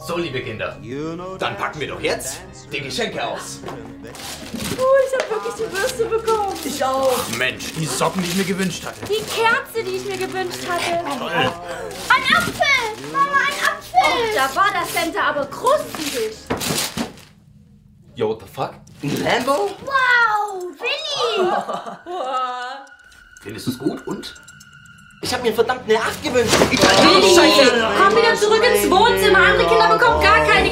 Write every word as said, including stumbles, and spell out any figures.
So, liebe Kinder, dann packen wir doch jetzt die Geschenke aus. Oh, ich habe wirklich die Bürste bekommen. Ich auch. Mensch, die Socken, die ich mir gewünscht hatte. Die Kerze, die ich mir gewünscht hatte. Toll. Ein Apfel! Mama, ein Apfel! Oh, da war das Center aber krustig. Yo, what the fuck? Ein Lambo? Wow, Willi! Findest du es gut und? Ich habe mir verdammt eine acht gewünscht. Willi, komm wieder zurück ins Wohnzimmer. Andere Kinder bekommen gar keine